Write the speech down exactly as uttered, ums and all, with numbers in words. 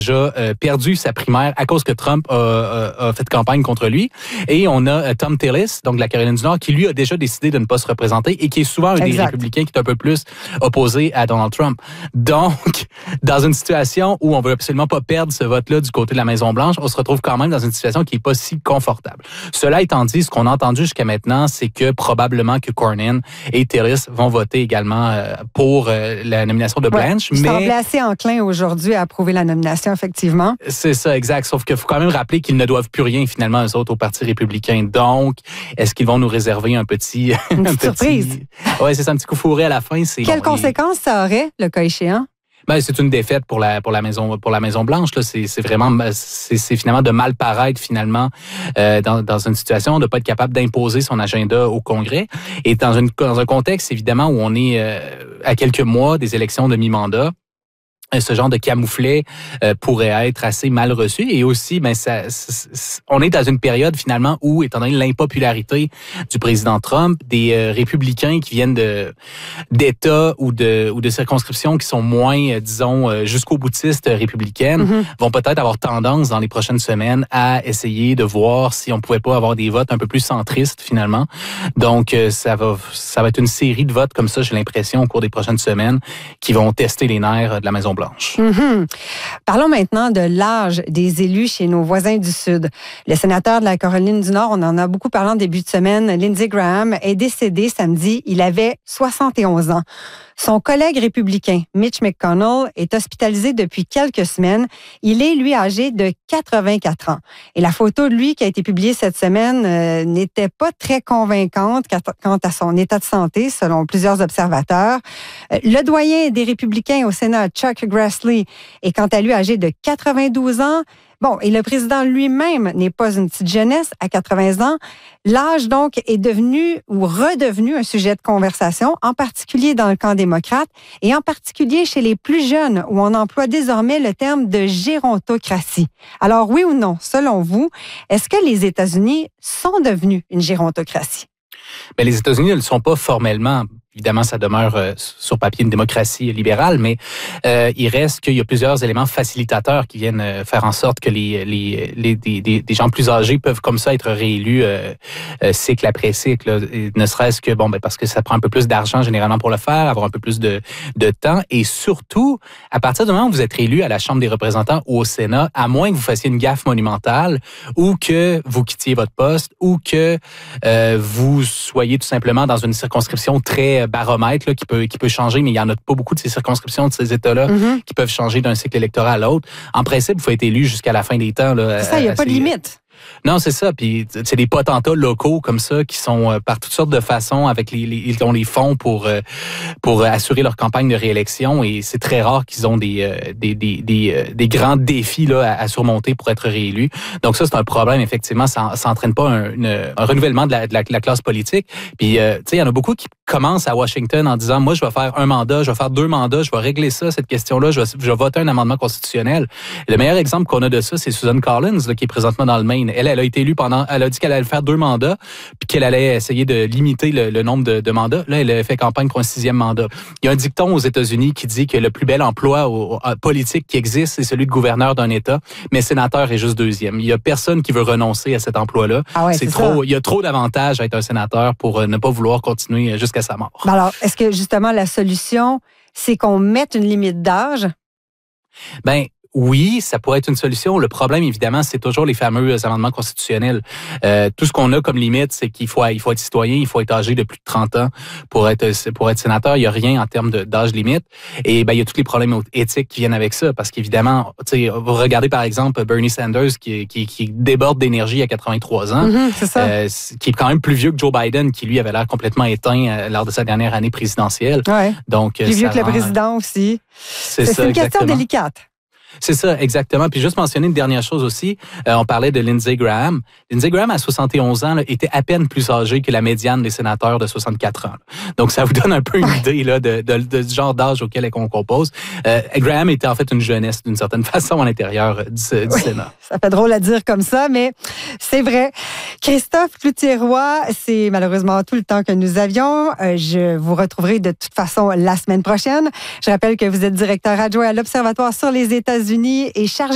déjà euh, perdu sa primaire à cause que Trump a, a, a fait campagne contre lui. Et on a euh, Thom Tillis, donc de la Caroline du Nord, qui lui a déjà décidé de ne pas se représenter et qui est souvent un exact. des républicains qui est un peu plus opposé à Donald Trump. Donc, dans une situation où on veut absolument pas perdre ce vote-là du côté de la Maison-Blanche, on se retrouve quand même dans une situation qui est pas si confortable. Cela étant dit, ce qu'on a entendu jusqu'à maintenant, c'est que probablement que Cornyn et Tillis vont voter également euh, pour euh, la nomination de Blanche. Ouais, mais il semblait assez enclin aujourd'hui à approuver la nomination, effectivement. C'est ça, exact. Sauf qu'il faut quand même rappeler qu'ils ne doivent plus rien, finalement, eux autres, au Parti républicain. Donc, est-ce qu'ils vont nous réserver un petit... Une un petite petit... surprise. Oui, c'est ça, un petit coup fourré à la fin. C'est, Quelles bon, conséquences il... ça aurait, le cas échéant? Ben, c'est une défaite pour la pour la maison pour la Maison Blanche là. C'est c'est vraiment c'est, c'est finalement de mal paraître finalement euh, dans dans une situation de pas être capable d'imposer son agenda au Congrès et dans une dans un contexte évidemment où on est euh, à quelques mois des élections de mi-mandat. Ce genre de camouflet euh, pourrait être assez mal reçu. Et aussi, ben, ça, ça, on est dans une période finalement où, étant donné l'impopularité du président Trump, des euh, républicains qui viennent de d'États ou de ou de circonscriptions qui sont moins, euh, disons, euh, jusqu'au boutiste républicaines, mm-hmm. vont peut-être avoir tendance dans les prochaines semaines à essayer de voir si on pouvait pas avoir des votes un peu plus centristes finalement. Donc, euh, ça va ça va être une série de votes comme ça, j'ai l'impression, au cours des prochaines semaines, qui vont tester les nerfs de la Maison-Blanche. Mm-hmm. Parlons maintenant de l'âge des élus chez nos voisins du Sud. Le sénateur de la Caroline du Nord, on en a beaucoup parlé en début de semaine, Lindsey Graham, est décédé samedi. Il avait soixante et onze ans. Son collègue républicain, Mitch McConnell, est hospitalisé depuis quelques semaines. Il est, lui, âgé de quatre-vingt-quatre ans. Et la photo de lui qui a été publiée cette semaine euh, n'était pas très convaincante quant à son état de santé, selon plusieurs observateurs. Euh, le doyen des républicains au Sénat, Chuck Grassley, est quant à lui âgé de quatre-vingt-douze ans. Bon, et le président lui-même n'est pas une petite jeunesse à quatre-vingts ans. L'âge, donc, est devenu ou redevenu un sujet de conversation, en particulier dans le camp démocrate et en particulier chez les plus jeunes, où on emploie désormais le terme de gérontocratie. Alors, oui ou non, selon vous, est-ce que les États-Unis sont devenus une gérontocratie? Bien, les États-Unis ne le sont pas formellement. Évidemment, ça demeure euh, sur papier une démocratie libérale, mais euh, il reste qu'il y a plusieurs éléments facilitateurs qui viennent euh, faire en sorte que les les les des, des, des gens plus âgés peuvent comme ça être réélus euh, euh, cycle après cycle. Là. Et ne serait-ce que bon, ben parce que ça prend un peu plus d'argent généralement pour le faire, avoir un peu plus de de temps, et surtout à partir du moment où vous êtes réélu à la Chambre des représentants ou au Sénat, à moins que vous fassiez une gaffe monumentale ou que vous quittiez votre poste ou que euh, vous soyez tout simplement dans une circonscription très baromètre là, qui peut qui peut changer, mais il y en a pas beaucoup de ces circonscriptions, de ces États-là, mm-hmm. qui peuvent changer d'un cycle électoral à l'autre. En principe, il faut être élu jusqu'à la fin des temps. Là, c'est ça, il n'y a pas de limite. Non, c'est ça. Puis c'est des potentats locaux comme ça qui sont euh, par toutes sortes de façons avec les, les ils ont les fonds pour euh, pour assurer leur campagne de réélection, et c'est très rare qu'ils ont des euh, des des des, euh, des grands défis là à, à surmonter pour être réélus. Donc ça, c'est un problème effectivement. Ça, ça entraîne pas un, une, un renouvellement de la, de la, de la classe politique. Puis euh, tu sais, il y en a beaucoup qui commencent à Washington en disant moi je vais faire un mandat, je vais faire deux mandats, je vais régler ça cette question-là, je vais je vais voter un amendement constitutionnel. Le meilleur exemple qu'on a de ça, c'est Susan Collins là, qui est présentement dans le Maine. Elle, elle a été élue pendant, elle a dit qu'elle allait faire deux mandats, puis qu'elle allait essayer de limiter le, le nombre de, de mandats. Là, elle a fait campagne pour un sixième mandat. Il y a un dicton aux États-Unis qui dit que le plus bel emploi au, au, politique qui existe, c'est celui de gouverneur d'un État, mais sénateur est juste deuxième. Il y a personne qui veut renoncer à cet emploi-là. Ah ouais, c'est, c'est trop, ça. Il y a trop d'avantages à être un sénateur pour euh, ne pas vouloir continuer jusqu'à sa mort. Ben alors, est-ce que justement la solution, c'est qu'on mette une limite d'âge? Ben oui, ça pourrait être une solution. Le problème, évidemment, c'est toujours les fameux amendements constitutionnels. Euh, tout ce qu'on a comme limite, c'est qu'il faut, il faut être citoyen, il faut être âgé de plus de trente ans pour être pour être sénateur. Il y a rien en termes de, d'âge limite. Et ben il y a tous les problèmes éthiques qui viennent avec ça, parce qu'évidemment, tu sais, vous regardez par exemple Bernie Sanders qui qui, qui déborde d'énergie à quatre-vingt-trois ans, mm-hmm, c'est ça. Euh, qui est quand même plus vieux que Joe Biden, qui lui avait l'air complètement éteint euh, lors de sa dernière année présidentielle. Ouais. Donc plus vieux que rend... le président aussi. C'est, c'est, ça, c'est une exactement. question délicate. C'est ça, exactement. Puis juste mentionner une dernière chose aussi. Euh, on parlait de Lindsey Graham. Lindsey Graham, à soixante et onze ans, là, était à peine plus âgé que la médiane des sénateurs de soixante-quatre ans. Là. Donc, ça vous donne un peu une idée là, de, de, de, du genre d'âge auquel on compose. Euh, Graham était en fait une jeunesse, d'une certaine façon, à l'intérieur du, du oui, Sénat. Ça fait drôle à dire comme ça, mais c'est vrai. Christophe Cloutier-Roy, c'est malheureusement tout le temps que nous avions. Euh, je vous retrouverai de toute façon la semaine prochaine. Je rappelle que vous êtes directeur adjoint à l'Observatoire sur les États-Unis et chargé